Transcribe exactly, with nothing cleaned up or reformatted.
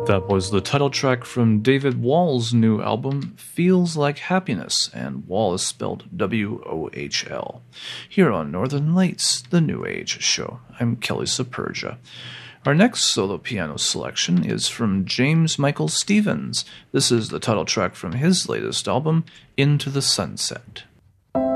That was the title track from David Wall's new album, Feels Like Happiness, and Wall is spelled W O H L. Here on Northern Lights, the New Age Show. I'm Kelly Superga. Our next solo piano selection is from James Michael Stevens. This is the title track from his latest album, Into the Sunset.